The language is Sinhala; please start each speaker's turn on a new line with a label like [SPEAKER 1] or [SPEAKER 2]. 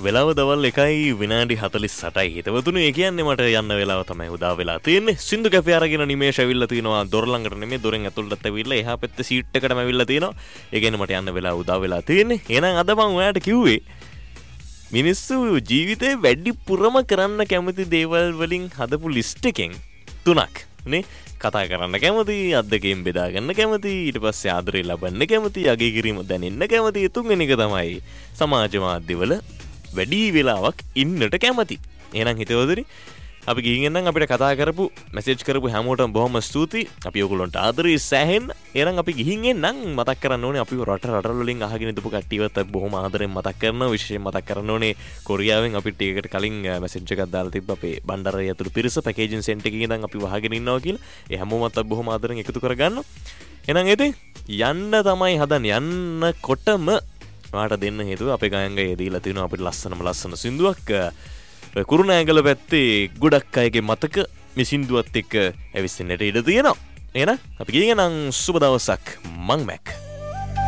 [SPEAKER 1] වෙලාව දවල් 1:48යි. හිතවතුනි ඒ කියන්නේ මට යන්න වෙලාව තමයි උදා වෙලා තියෙන්නේ. සින්දු කැෆේ අරගෙන නිමේෂ ඇවිල්ලා තිනවා දොර ළඟට නෙමෙයි දොරෙන් ඇතුළටත් ඇවිල්ලා එහා පැත්තේ සීට් එකටම ඇවිල්ලා තිනවා. ඒ කියන්නේ මට යන්න වෙලාව උදා වෙලා තියෙන්නේ. එහෙනම් අද මම ඔයාලට කිව්වේ මිනිස්සු ජීවිතේ වැඩිපුරම කරන්න කැමති දේවල් වලින් හදපු ලිස්ට් එකෙන් 3ක් නේ කතා කරන්න කැමති, අද්දකයෙන් බෙදා ගන්න කැමති, ඊට පස්සේ ආදරේ ලබන්න කැමති, අගේ කිරීම දැනෙන්න කැමති. තුන්වෙනි එක තමයි සමාජ මාධ්‍යවල වැඩි වෙලාවක් ඉන්නට කැමති. එහෙනම් හිතවතුනි අපි ගිහින් එන්නම්. අපිට කතා කරපු මැසේජ් කරපු හැමෝටම බොහොම ස්තුතියි. අපි ඔයගොල්ලන්ට ආදරේ සෑහෙන්න. එහෙනම් අපි ගිහින් එන්නම්. මතක් කරන්න ඕනේ අපි රට වලින් අහගෙන ඉඳපු කට්ටියවත් බොහොම ආදරෙන් මතක් කරනවා. විශේෂයෙන් මතක් කරන්න ඕනේ කොරියාවෙන් අපිට ටිකකට කලින් මැසේජ් එකක් දාලා තිබ්බ අපේ බණ්ඩාරය ඇතුළු පිරිස පැකේජින් සෙන්ටර් එකේ ඉඳන් අපි වහගෙන ඉන්නවා කියලා. ඒ හැමෝමත් අපි බොහොම ආදරෙන් එකතු කරගන්නවා. එහෙනම් ඉතින් යන්න තමයි හදන්නේ. යන්නකොටම ඔයාට දෙන්න හේතුව අපේ ගායන්ගේ දීලා තියෙනවා අපිට ලස්සන සින්දුවක්. කුරුණෑගල පැත්තේ ගොඩක් අයගේ මතක මේ සින්දුවත් එක්ක ඇවිස්සෙන්නට ඉඩ තියෙනවා. එහෙනම් අපි ගිහින් යනවා. සුබ දවසක්. මං මැක්.